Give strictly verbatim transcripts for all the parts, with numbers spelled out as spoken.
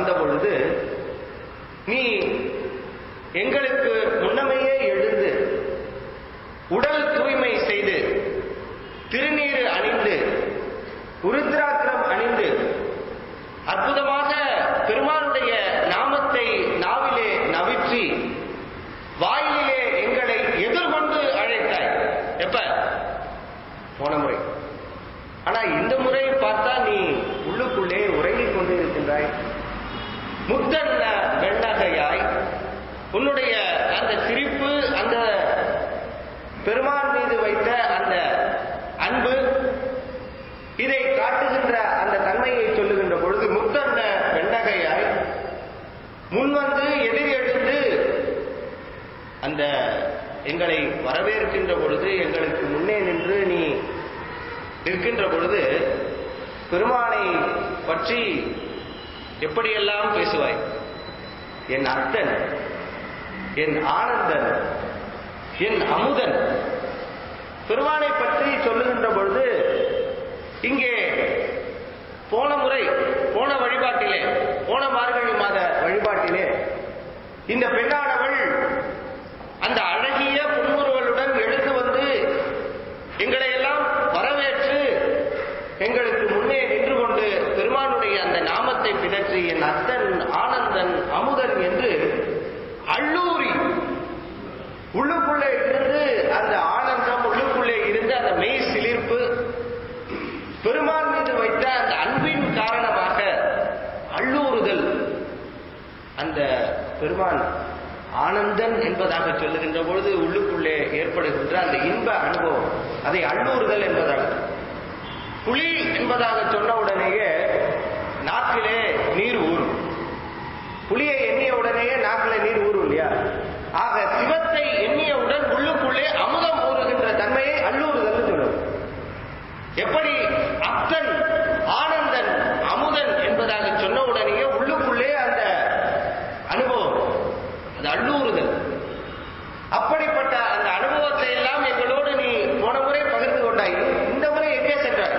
வந்த பொழுது நீ எங்களுக்கு முன்னமையே எழுந்து உடல் தூய்மை செய்து திருநீர் அணிந்து உருத்ராட்சம் அணிந்து அற்புதமாக பெருமானுடைய நாமத்தை நாவிலே நவிற்றி வாயிலே எங்களை எதிர்கொண்டு அழைத்தாய். எப்ப? போன முறை. ஆனா இந்த முறை பார்த்தா நீ உள்ளுக்குள்ளே உறங்கிக் கொண்டு இருக்கின்றாய். முத்தன்ன வெண்ணகையாய் உன்னுடைய அந்த சிரிப்பு, அந்த பெருமான் மீது வைத்த அந்த அன்பு, இதை காட்டுகின்ற அந்த தன்மையை சொல்லுகின்ற பொழுது முத்தன்ன வெண்ணகையாய் முன்வந்து எதிர் எழுந்து அந்த எங்களை வரவேற்கின்ற பொழுது, எங்களுக்கு முன்னே நின்று நீ நிற்கின்ற பொழுது பெருமானை பற்றி எப்படியெல்லாம் பேசுவாய். என் அத்தன், என் ஆனந்தன், என் அமுதன். பெருமானை பற்றி சொல்லுகின்ற பொழுது இங்கே போன முறை, போன வழிபாட்டிலே, போன மார்கழி மாத வழிபாட்டிலே இந்த பெண்ணானவள் அந்த அழகிய புன்முறுவலுடன் எழுந்து வந்து எங்களை எல்லாம் வரவேற்று எங்களுக்கு முன்னே நின்று கொண்டு பெருமானுடைய அந்த நாமத்தை பிதற்றி என் அத்தன், ஆனந்தன், அமுதன் என்று அள்ளூரி உள்ளுக்குள்ளே இருந்து அந்த ஆனந்தம், உள்ளுக்குள்ளே இருந்து அந்த மெய் சிலிர்ப்பு, பெருமான் மீது வைத்த அந்த அன்பின் காரணமாக அள்ளூறுதல், அந்த பெருமான் ஆனந்தன் என்பதாக சொல்லுகின்ற பொழுது உள்ளுக்குள்ளே ஏற்படுகின்ற அந்த இன்ப அனுபவம், அதை அள்ளூறுதல் என்பதாக. புலி என்பதாக சொன்ன உடனேயே நாக்கிலே நீர் ஊறும். புலியை எண்ணிய உடனேயே நாக்கிலே நீர் ஊறும் இல்லையா? ஆக சிவத்தை எண்ணியவுடன் உள்ளுக்குள்ளே அமுதம் ஊறுகின்ற தன்மையை அள்ளூறுதல் சொல்லும். எப்படி அத்தன், ஆனந்தன், அமுதன் என்பதாக சொன்ன உடனேயே உள்ளுக்குள்ளே அந்த அனுபவம், அது அள்ளூறுதல். அப்படிப்பட்ட அந்த அனுபவத்தை எல்லாம் எங்களோடு நீ போன முறை பகிர்ந்து கொண்டாய். இந்த முறை எங்கே சென்றாய்?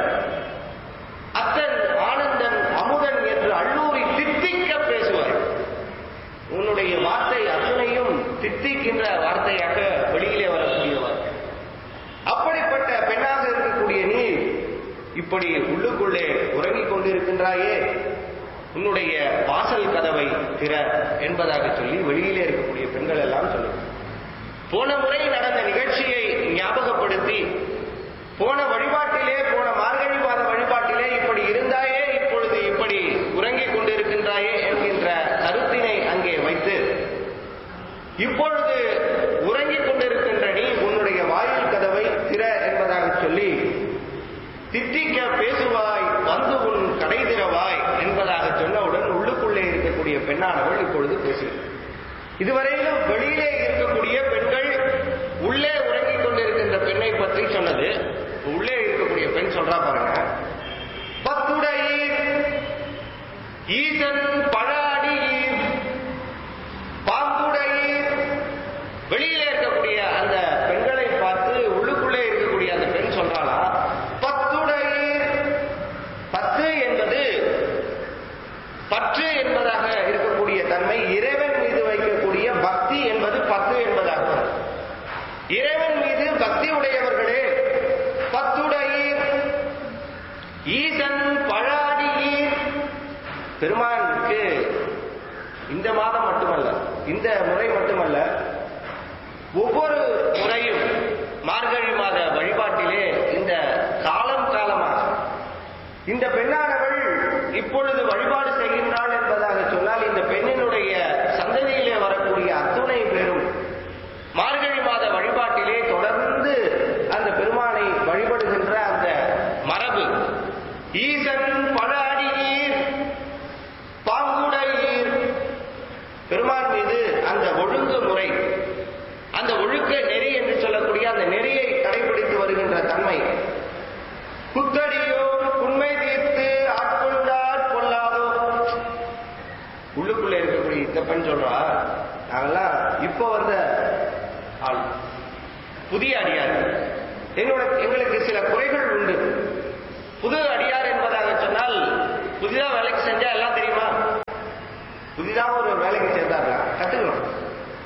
அத்தன், ஆனந்தன், அமுதன் என்று அள்ளூரி தித்திக்க பேசுவாய். உன்னுடைய வார்த்தை அத்தனையும் தித்திக்கின்ற வார்த்தையாக வெளியிலே வரக்கூடிய வார்த்தை. அப்படிப்பட்ட பெண்ணாக இருக்கக்கூடிய நீ இப்படி உள்ளுக்குள்ளே உறங்கிக் கொண்டிருக்கின்றாயே, உன்னுடைய வாசல் கதவை திற என்பதாக சொல்லி வெளியிலே இருக்கக்கூடிய பெண்கள் எல்லாம் சொல்லுங்க. போன முறை நடந்த நிகழ்ச்சியை ஞாபகப்படுத்தி, போன வழிபாட்டிலே, போன மார்கழி மாத வழிபாட்டிலே இப்படி இருந்தாயே, இப்பொழுது இப்படி உறங்கிக் கொண்டிருக்கின்றாயே என்கின்ற கருத்தினை அங்கே வைத்து, இப்பொழுது உறங்கிக் கொண்டிருக்கின்ற நீ உன்னுடைய வாயில் கதவை திற என்பதாக சொல்லி, தித்திக்க பேசுவாய் வந்து உன் கடை திறவாய் என்பதாக சொன்னவுடன் உள்ளுக்குள்ளே இருக்கக்கூடிய பெண்ணானவள் இப்பொழுது பேசுகிறார். இதுவரையிலும் வெளியிலே இருக்கக்கூடிய பெண்கள் உள்ளே உறங்கிக் கொண்டிருக்கின்ற பெண்ணை பற்றி சொன்னது. உள்ளே இருக்கக்கூடிய பெண் சொல்றா பாருங்க. பத்துடையீர் ஈசன் பழாடியீர் பாம்புடையீர். வெளியிலே இருக்கக்கூடிய அந்த பெண்களை பார்த்து உள்ளுக்குள்ளே இருக்கக்கூடிய அந்த பெண் சொல்றாளா, பத்துடையீர். பத்து என்பது பற்று என்பதாக இருக்கக்கூடிய தன்மை, இறைவன் மீது வைக்கக்கூடிய பக்தி என்பது பத்து என்பதாக. இறைவன் மீது பக்தி உடையவர்களே பத்துடையீர். ஈசன் பழாடியீர். பெருமானுக்கு இந்த மாதம் மட்டுமல்ல, இந்த முறை மட்டுமல்ல, ஒவ்வொரு முறையும் மார்கழி மாத வழிபாட்டிலே இந்த காலம் காலமாக இந்த பெண்ணானவள் இப்பொழுது வழிபாடு செய்கின்றாள் என்பதாக சொன்னால், இந்த பெண்ணினுடைய சந்ததியிலே வரக்கூடிய அத்துணை பேரும் மார்கழி மாத வழிபாட்டிலே தொடர்ந்து அந்த பெருமானை வழிபடுகின்ற அந்த மரபு, ஈசன் பழாடியீர் பாங்குடையீர், பெருமான் மீது அந்த ஒழுங்கு முறை, அந்த ஒழுக்க நெறி என்று சொல்லக்கூடிய அந்த நெறியை கடைபிடித்து வருகின்ற தன்மை, குத்தடியோ உண்மை தீர்த்து ஆட்கொண்டார் கொள்ளாதோ. உள்ளுக்குள்ள இருக்கக்கூடிய இந்த பெண் சொல்றா, நாங்கெல்லாம் இப்ப வந்த ஆள், புதிய அடியார், என்னோட எங்களுக்கு சில குறைகள் உண்டு. புது அடியார் என்பதாக சொன்னால் புதிதாக வேலைக்கு செஞ்சா எல்லாம் தெரியுமா,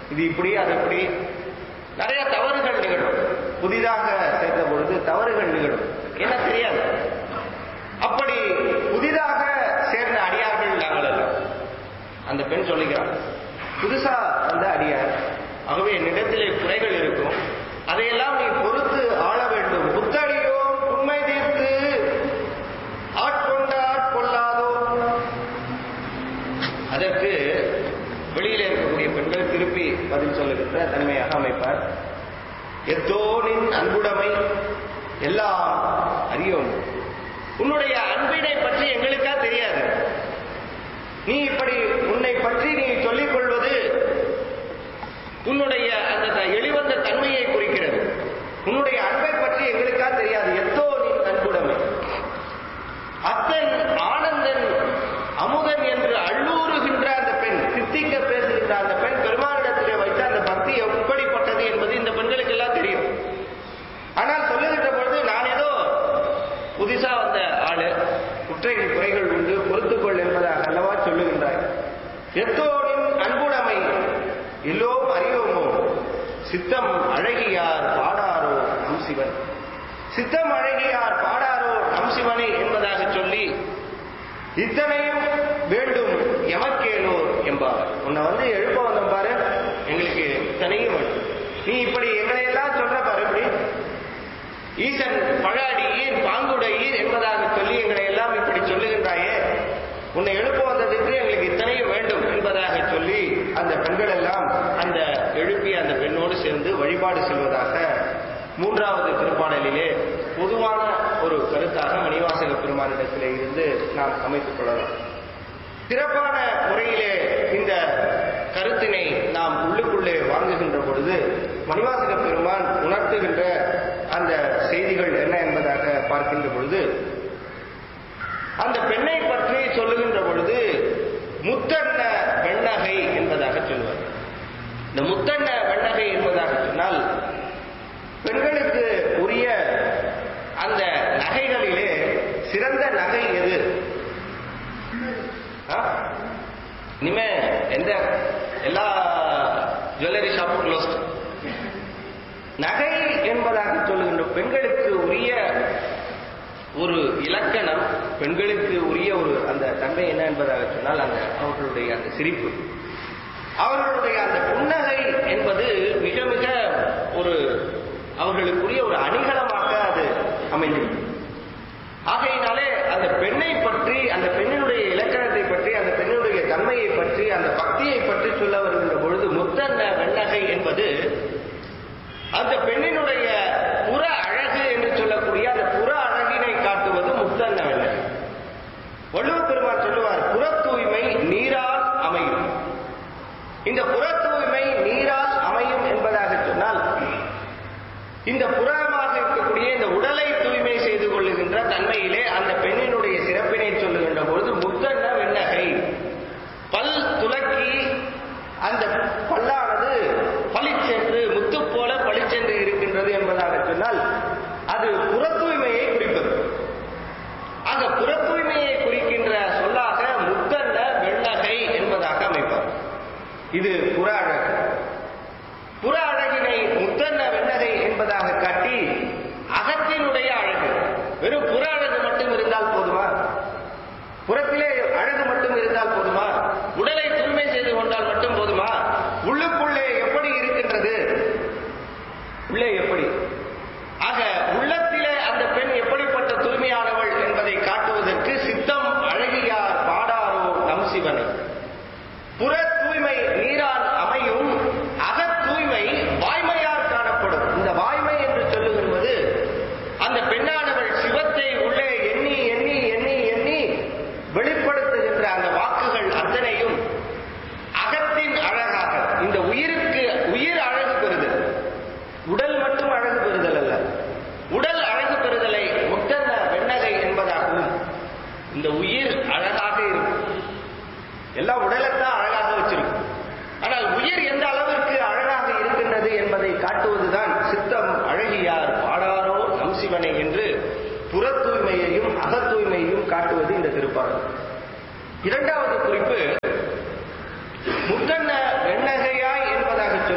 இது இப்படி அது இப்படி நிறைய தவறுகள் நிகழும். புதிதாக சேர்ந்த பொழுது தவறுகள் நிகழும், என்ன தெரியாது. அப்படி புதிதாக சேர்ந்த அடியார்கள் நாங்கள் எல்லாம். அந்த பெண் சொல்லுகிறார், புதுசா வந்த அடியார், ஆகவே என்னிடத்திலே குறைகள் இருக்கும், அதையெல்லாம் நீ பொறுத்து ஆள வேண்டும். புத்தடியோ உண்மை தீர்த்து ஆட்கொண்ட ஆட்கொள்ளாதோ. அதற்கு வெளியில இருக்கக்கூடிய பெண்கள் திருப்பி பதில் சொல்லுகின்ற தன்மையாக அமைப்பார். எத்தோனின் அன்புடைமை எல்லாம் அறியோம். உன்னுடைய அன்பினை பற்றி எங்களுக்கா தெரியாது. நீ இப்படி உன்னை பற்றி நீ சொல்லிக் கொள்வது உன்னுடைய அந்த எளிவந்த தன்மையை குறிக்கிறது. உன்னுடைய அன்பை பற்றி எங்களுக்கா தெரியாது. எத்தோனின் அன்புடைமை. அத்தன் ஆனந்தன் அமுதன் என்று அள்ளூறுகின்ற அந்த பெண், சித்திக்க பேசுகின்ற அந்த பெண் பெருமானிடத்திலே வைத்த அந்த பக்தி எப்படிப்பட்டது என்பது இந்த பெண்களுக்கு எல்லாம் தெரியும். ஆனால் சொல்லுகின்ற பொழுது நான் ஏதோ புதுசா வந்த ஆளு, குற்றைகள் குறைகள் உண்டு, பொறுத்துக்கொள் என்பதாக அல்லவா சொல்லுகின்றாய். எத்தோனின் அன்புடைமை எல்லோரும் அறியோமோ. சித்தம் அழகியார் பாடாரோ நம் சிவன். சித்தம் அழகியார் பாடாரோ நம் சிவனை என்பதாக சொல்லி இத்தனையும் வேண்டும் எமக்கேலோர் என்பார். உன்னை வந்து எழுப்ப வந்தோம் பாரு, எங்களுக்கு இத்தனையும் வேண்டும். நீ இப்படி எங்களை எல்லாம் சொல்ற பாரு, இப்படி ஈசன் பழாடியீர் பாங்குடையீர் என்பதாக சொல்லி எங்களை எல்லாம் இப்படி சொல்லுகின்றாயே, உன்னை எழுப்ப வந்ததுக்கு எங்களுக்கு இத்தனையும் வேண்டும் என்பதாக சொல்லி அந்த பெண்கள் எல்லாம் அந்த எழுப்பி அந்த பெண்ணோடு சேர்ந்து வழிபாடு செல்வதாக மூன்றாவது திருப்பாடலிலே பொதுவான ஒரு கருத்தாக மணிவாசக பெருமானிடத்திலே இருந்து நாம் அமைத்துக் கொள்ளலாம். சிறப்பான முறையிலே இந்த கருத்தினை நாம் உள்ளுக்குள்ளே வாங்குகின்ற பொழுது மணிவாசக பெருமான் உணர்த்துகின்ற அந்த செய்திகள் என்ன என்பதாக பார்க்கின்ற பொழுது, அந்த பெண்ணை பற்றி சொல்லுகின்ற பொழுது முத்தண்ண வெண்ணகை என்பதாக சொல்வார். இந்த முத்தண்ண வெண்ணகை என்பதாக சொன்னால் பெண்களுக்கு உரிய அந்த நகைகளிலே சிறந்த நகை எது? இனிமே எந்த எல்லா ஜுவல்லரி ஷாப்பும் க்ளோஸ்ட். நகை என்பதாக சொல்லுகின்ற பெண்களுக்கு உரிய ஒரு இலக்கணம், பெண்களுக்கு உரிய ஒரு அந்த தன்மை என்ன என்பதாக சொன்னால் அந்த அவர்களுடைய அந்த சிரிப்பு, அவர்களுடைய அந்த புன்னகை என்பது மிக மிக ஒரு அவர்களுக்குரிய ஒரு அணிகலமாக அது அமைந்திருக்கும். ஆகையினாலே அந்த பெண்ணை பற்றி, அந்த பெண்ணினுடைய இலக்கணத்தை பற்றி, அந்த பெண்ணினுடைய தன்மையை பற்றி, அந்த பக்தியை பற்றி சொல்ல வருகின்ற பொழுது முத்தன்ன வெண்ணகை என்பது அந்த பெண்ணினுடைய புற அழகு என்று சொல்லக்கூடிய அந்த புற அழகினை காட்டுவது முத்தன்ன வெண்ணகை. வள்ளுவ பெருமான் சொல்லுவார், புற தூய்மை நீரால் அமையும். இந்த புற தூய்மை நீரால் அமையும் என்பதாக சொன்னால் இந்த புறமாக இருக்கக்கூடிய இந்த உடலை தூய்மை செய்து கொள்ளுகின்ற தன்மையிலே அந்த பெண்ணினுடைய சிறப்பினை சொல்லுகின்ற பொழுது முத்தன்ன வெண்ணகை. பல் துலக்கி அந்த பல்லானது பளிச்சென்று முத்து போல பளிச்சென்று இருக்கின்றது என்பதாக சொன்னால் அது புற தூய்மையை குறிப்பது. ஆக புற தூய்மையை குறிக்கின்ற சொல்லாக முத்தன்ன வெண்ணகை என்பதாக அமைப்பார். இது புற அழகு. புற அழகினை முத்தன்ன வெண்ணகை என்பதாக காட்டி அகத்தினுடைய அழகு, வெறும் புற அழகு மட்டும் இருந்தால் போதுமா? புறத்திலே அழகு மட்டும் இருந்தால் போதுமா? உடலை தூய்மை செய்து கொண்டால் மட்டும் போதுமா? உள்ளுக்குள்ளே எப்படி இருக்கின்றது? உள்ளே எப்படி? ஆக உள்ளத்திலே அந்த பெண் எப்படிப்பட்ட தூய்மையானவள் என்பதை காட்டுவதற்கு சித்தம் அழகியார் பாடாரோ நம் சிவனை. புற தூய்மை நீரால் அமையும், அக தூய்மை வாய்மையார் காணப்படும். இந்த வாய்மை என்று சொல்லுகிறது அந்த பெண்ணானவள் சிவத்தை உள்ளே எண்ணி எண்ணி எண்ணி எண்ணி வெளிப்படுத்துகின்ற அந்த வாக்குகள் அத்தனையும் அகத்தின் அழகாக, இந்த உயிருக்கு உயிர் அழகு பெறுதல், உடல் மட்டும் அழகு பெறுதல் அல்ல, உடல் அழகு பெறுதலை முத்தன்ன வெண்ணகை என்பதாகவும் இந்த உயிர் அழகாக இருக்கும். எல்லாம் உடலைத்தான் அழகாக வச்சிருக்கும், ஆனால் உயிர் எந்த அளவிற்கு அழகாக இருக்கின்றது என்பதை காட்டுவதுதான் சித்தம் அழகியார் பாடாரோ நம் சிவனை என்று புற தூய்மையையும் அக தூய்மையையும் காட்டுவது இந்த திருப்பாடல். இரண்டாவது குறிப்பு, முத்தன்ன வெண்ணகையாய் என்பதாக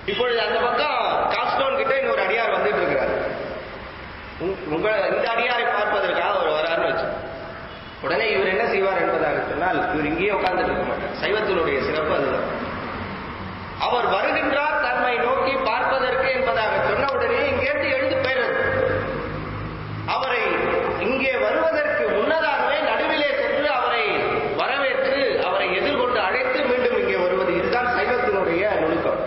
இப்பொழுது அந்த பக்கம் காஸ்டோன் கிட்ட இன்னொரு அடியார் வந்துட்டு இருக்கிறார். உங்க இந்த அடியாரை பார்ப்பதற்காக அவர் வராருன்னு வச்சு உடனே இவர் என்ன செய்வார் என்பதாக சொன்னால், இவர் இங்கேயே உட்கார்ந்துட்டு இருக்க மாட்டார். சைவத்தினுடைய சிறப்பு அதுதான். அவர் வருகின்றார் தன்னை நோக்கி பார்ப்பதற்கு என்பதாக சொன்ன உடனே இங்கேருந்து எழுந்து போயிடுறது. அவரை இங்கே வருவதற்கு முன்னதாகவே நடுவிலே சென்று அவரை வரவேற்று அவரை எதிர்கொண்டு அழைத்து மீண்டும் இங்கே வருவது. இதுதான் சைவத்தினுடைய நுணுக்கம்.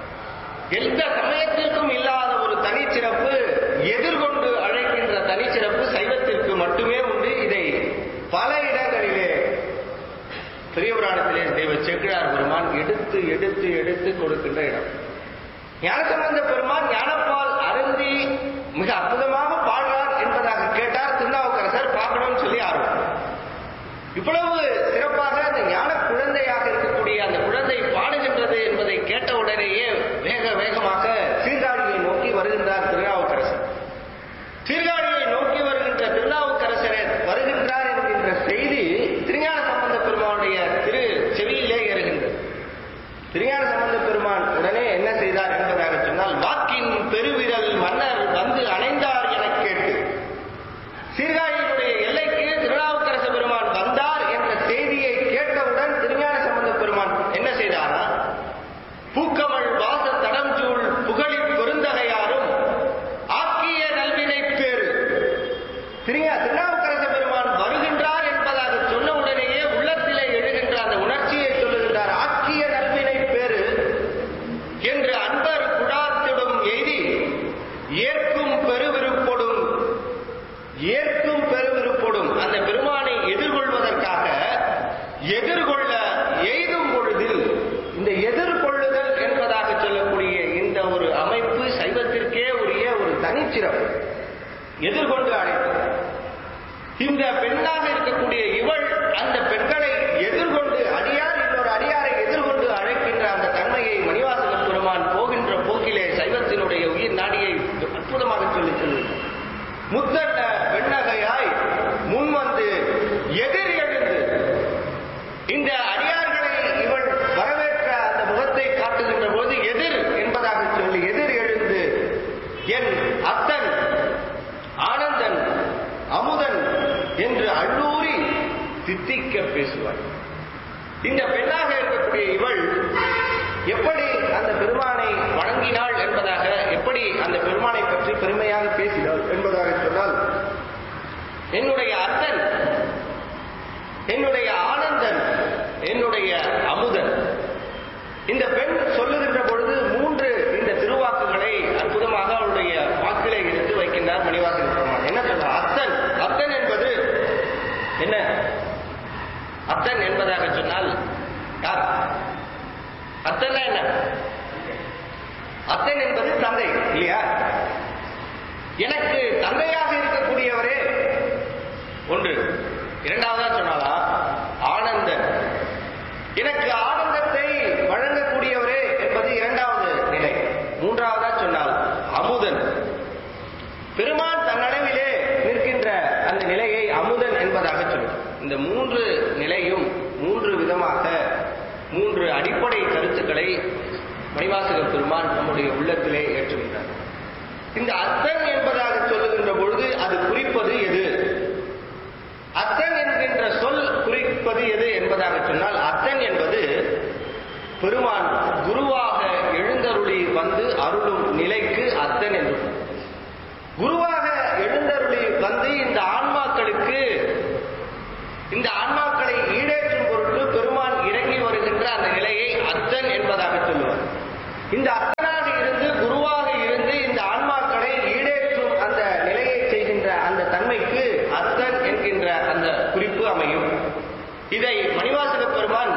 எந்த சமயத்திற்கும் இல்லாத ஒரு தனிச்சிறப்பு, எதிர்கொண்டு அழைக்கின்ற தனிச்சிறப்பு சைவத்திற்கு மட்டுமே உண்டு. இதை பல இடங்களிலே பெரிய புராணத்திலே தெய்வ செக்கிழார் பெருமான் எடுத்து எடுத்து எடுத்து கொடுக்கின்ற இடம். ஞானசம்பந்த பெருமான் ஞானப்பால் அருந்தி மிக அற்புதமாக பாடுறார் என்பதாக கேட்டார் திருநாவுக்கரசர். பார்க்கணும்னு சொல்லி ஆர்வம். இவ்வளவு சிறப்பாக அந்த ஞான குழந்தையாக இருக்கக்கூடிய அந்த குழந்தை பாடுகின்றது என்பதை கேட்ட உடனேயே வேக வேகமாக சீர்காழியை நோக்கி வருகின்றார் திருநாவுக்கரசர். சீர்காழியை நோக்கி வருகின்ற திருநாவுக்கரசரே வருகின்றார் என்கின்ற செய்தி திருஞான சம்பந்த பெருமானுடைய திரு செவியிலே ஏறுகின்றது. திருஞான சம்பந்த பெருமான் உடனே என்ன செய்தார் என்பதாக சொன்னால், வாக்கின் பெருவிரல் மன்னர் வந்து அணைந்தார் என கேட்டு சீர்காழியினுடைய எல்லைக்கு திருநாவுக்கரச பெருமான் வந்தார் என்ற செய்தியை கேட்டவுடன் திருஞான சம்பந்த பெருமான் என்ன செய்தாரா, பூக்கமள் வாச தடம்சூழ் புகழி பெருந்தகையாரும் ஆக்கிய நல்வினை பேரு. திருநாவுக்கரச பெருமான் வருகின்றார் என்பதாக சொன்ன உடனேயே உள்ளத்திலே எழுகின்ற அந்த உணர்ச்சியை சொல்லுகின்றார். ஆக்கிய நல்வினை பேரு என்று அன்பர் குடாத்திடும் எய்தி ஏற்கும் பெருவிருப்பொடும் ஏற்கும் பெருவிருப்பொடும் அந்த பெருமானை எதிர்கொள்வதற்காக எதிர்கொள்ள எய்தும் பொழுதில் இந்த எதிர்கொள்ளுதல் என்பதாக சொல்லக்கூடிய இந்த ஒரு அமைப்பு சைவத்திற்கே உரிய ஒரு தனிச்சிறப்பு. எதிர்கொண்டு அழைப்பது. இந்த பெண்ணாக இருக்கக்கூடிய இவள் அந்த பெண்களை எதிர்கொண்டு அடியார் இன்னொரு அடியாரை எதிர்கொண்டு அழைக்கின்ற அந்த தன்மையை மணிவாசக பெருமான் போகின்ற போக்கிலே சைவத்தினுடைய உயிர் நாடியை அற்புதமாக சொல்லி சொல்லுகிறார். முத்தட்ட பெண்ணகையாய் முன்வந்து எதிர் எழுந்து இந்த அடியார்களை இவள் வரவேற்ற அந்த முகத்தை காட்டுகின்ற போது எதிர் என்பதாக சொல்லி எதிர் எழுந்து என் அத்தன் ஆனந்தன் அமுதன் என்று அள்ளூரி தித்திக்க பேசுவாள். இந்த பெண்ணாக இருக்கக்கூடிய இவள் எப்படி அந்த பெருமானை வணங்கினாள் என்பதாக, எப்படி அந்த பெருமானை பற்றி பெருமையாக பேசினாள் என்பதாக சொன்னால், என்னுடைய அத்தன், என்னுடைய ஆனந்தன், என்னுடைய அமுதன். இந்த பெண் சொல்லுகின்ற பொழுது மூன்று இந்த திருவாக்குகளை அற்புதமாக அவருடைய வாக்கிலே எடுத்து வைக்கின்றார் மணிவாசக பெருமான். என்ன சொல்ற? அத்தன். அத்தன் என்பது என்ன? அத்தன் என்பதாக சொன்னால் யார்? அத்தன் என்ன? அத்தன் என்பது தந்தை இல்லையா? எனக்கு தந்தையாக இருக்கக்கூடியவரே ஒன்று. இரண்டாவதா சொன்னாலா ஆனந்தன், எனக்கு ஆனந்தத்தை வழங்கக்கூடியவரே என்பது இரண்டாவது நிலை. மூன்றாவதா சொன்னால் அமுதன், பெருமான் தன்னளவிலே நிற்கின்ற அந்த நிலையை அமுதன் என்பதாக சொல்லும். இந்த மூன்று நிலையும் மூன்று விதமாக மூன்று அடிப்படை கருத்துக்களை மணிவாசக பெருமான் நம்முடைய உள்ளத்திலே ஏற்றுகின்றார். இந்த அத்தன் என்பதாக சொல்லுகின்ற பொழுது அது குறிப்பது எது? அத்தன் என்கின்ற சொல் குறிப்பது எது என்பதாக சொன்னால், அத்தன் என்பது பெருமான் குருவாக எழுந்தருளி வந்து அருளும் நிலைக்கு அத்தன் என்று. குருவாக எழுந்தருளி வந்து இந்த ஆன்மாக்களுக்கு இந்த ஆன்மாக்களை ஈடேற்றும் பொருட்டு பெருமான் இறங்கி வருகின்ற அந்த நிலையை அத்தன் என்பதாக சொல்லுவார். இந்த அத்தனாக இருந்து குருவாக இருந்து இந்த ஆன்மாக்களை ஈடேற்றும் அந்த நிலையை செய்கின்ற அந்த தன்மைக்கு அத்தன் என்கின்ற அந்த குறிப்பு அமையும். இதை மணிவாசக பெருமான்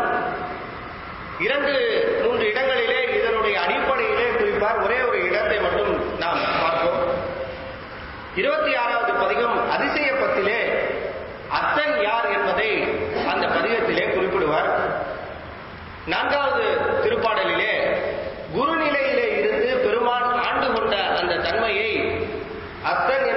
இரண்டு மூன்று இடங்களிலே இதனுடைய அடிப்படையிலே குறிப்பார். ஒரே ஒரு இடத்தை மட்டும் நாம் பார்ப்போம். இருபத்தி ஆறாவது பதிகம் அதிசய பத்திலே அத்தன் யார் என்பதை அந்த பதிகத்திலே குறிப்பிடுவார். நான்காவது திருப்பாடலிலே குருநிலையிலே இருந்து பெருமான் ஆண்டு கொண்ட அந்த தன்மையை அத்தன்